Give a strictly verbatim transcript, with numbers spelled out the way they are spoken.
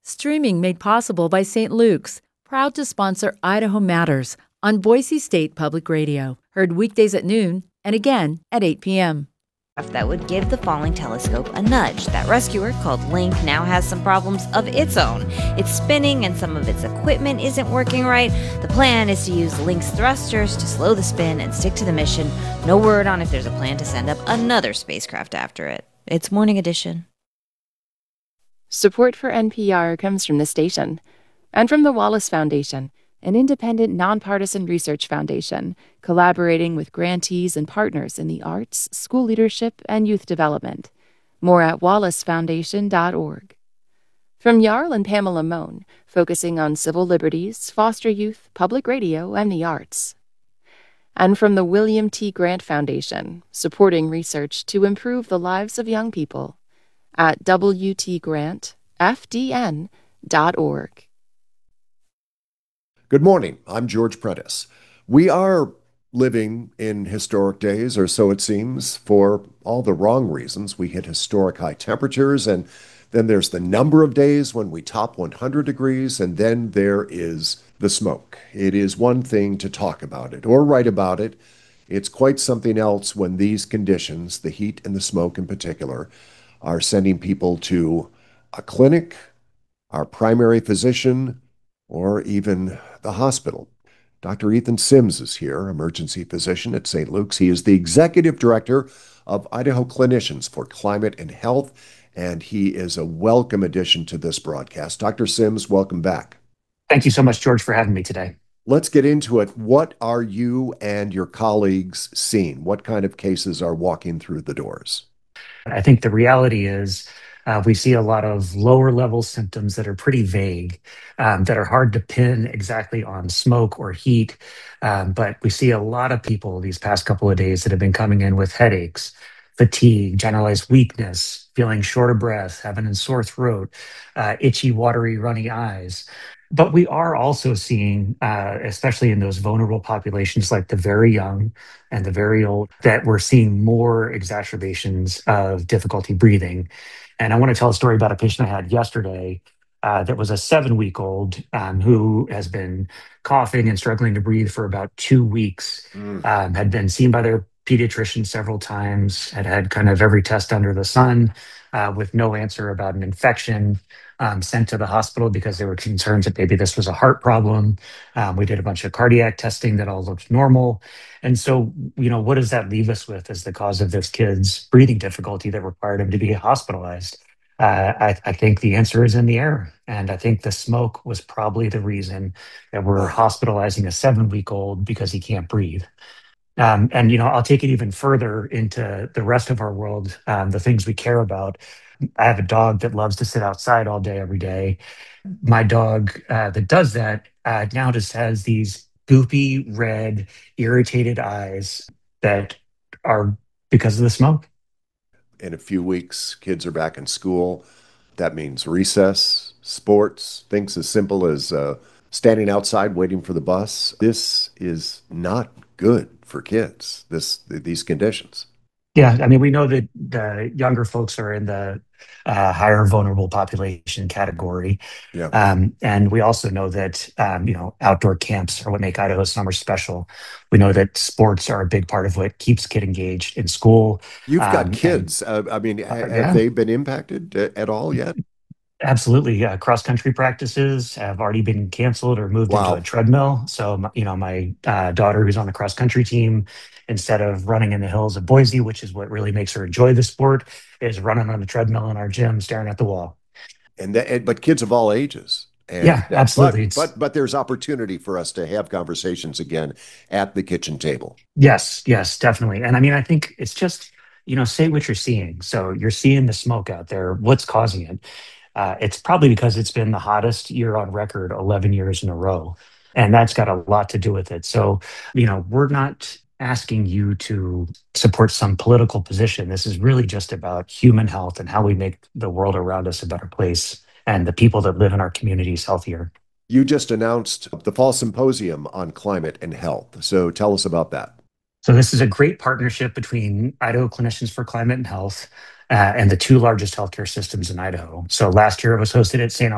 Streaming made possible by Saint Luke's, proud to sponsor Idaho Matters on Boise State Public Radio. Heard weekdays at noon and again at eight p.m. That would give the falling telescope a nudge. That rescuer, called Link, now has some problems of its own. It's spinning and some of its equipment isn't working right. The plan is to use Link's thrusters to slow the spin and stick to the mission. No word on if there's a plan to send up another spacecraft after it. It's Morning Edition. Support for N P R comes from the station and from the Wallace Foundation, an independent, nonpartisan research foundation collaborating with grantees and partners in the arts, school leadership, and youth development. More at wallace foundation dot org. From Jarl and Pamela Mohn, focusing on civil liberties, foster youth, public radio, and the arts. And from the William T. Grant Foundation, supporting research to improve the lives of young people at w t grant f d n dot org. Good morning. I'm George Prentice. We are living in historic days, or so it seems, for all the wrong reasons. We hit historic high temperatures, and then there's the number of days when we top one hundred degrees, and then there is the smoke. It is one thing to talk about it or write about it. It's quite something else when these conditions, the heat and the smoke in particular, are sending people to a clinic, our primary physician, or even the hospital. Doctor Ethan Sims is here, emergency physician at Saint Luke's. He is the executive director of Idaho Clinicians for Climate and Health, and he is a welcome addition to this broadcast. Doctor Sims, welcome back. Thank you so much, George, for having me today. Let's get into it. What are you and your colleagues seeing? What kind of cases are walking through the doors? I think the reality is uh, we see a lot of lower level symptoms that are pretty vague, um, that are hard to pin exactly on smoke or heat. Um, but we see a lot of people these past couple of days that have been coming in with headaches, fatigue, generalized weakness, feeling short of breath, having a sore throat, uh, itchy, watery, runny eyes. But we are also seeing, uh, especially in those vulnerable populations like the very young and the very old, that we're seeing more exacerbations of difficulty breathing. And I want to tell a story about a patient I had yesterday uh, that was a seven-week-old um, who has been coughing and struggling to breathe for about two weeks, mm. um, had been seen by their pediatrician several times, had had kind of every test under the sun uh, with no answer about an infection. Um, sent to the hospital because there were concerns that maybe this was a heart problem. Um, we did a bunch of cardiac testing that all looked normal. And so, you know, what does that leave us with as the cause of this kid's breathing difficulty that required him to be hospitalized? Uh, I, I think the answer is in the air. And I think the smoke was probably the reason that we're hospitalizing a seven-week-old because he can't breathe. Um, and, you know, I'll take it even further into the rest of our world, um, the things we care about. I have a dog that loves to sit outside all day, every day. My dog uh, that does that uh, now just has these goopy, red, irritated eyes that are because of the smoke. In a few weeks, kids are back in school. That means recess, sports, things as simple as uh, standing outside waiting for the bus. This is not good for kids, this these conditions. Yeah, I mean, we know that the younger folks are in the uh, higher vulnerable population category. Yeah. Um, and we also know that, um, you know, outdoor camps are what make Idaho summer special. We know that sports are a big part of what keeps kids engaged in school. You've got um, kids. And, uh, I mean, uh, have yeah. they been impacted at all yet? Absolutely. Uh, cross-country practices have already been canceled or moved Wow. into a treadmill. So, you know, my uh, daughter who's on the cross-country team, instead of running in the hills of Boise, which is what really makes her enjoy the sport, is running on the treadmill in our gym, staring at the wall. And, that, and But kids of all ages. And, yeah, absolutely. But, but but there's opportunity for us to have conversations again at the kitchen table. Yes, yes, definitely. And I mean, I think it's just, you know, say what you're seeing. So you're seeing the smoke out there. What's causing it? Uh, it's probably because it's been the hottest year on record eleven years in a row. And that's got a lot to do with it. So, you know, we're not asking you to support some political position. This is really just about human health and how we make the world around us a better place and the people that live in our communities healthier. You just announced the Fall Symposium on Climate and Health. So tell us about that. So this is a great partnership between Idaho Clinicians for Climate and Health uh, and the two largest healthcare systems in Idaho. So last year it was hosted at Saint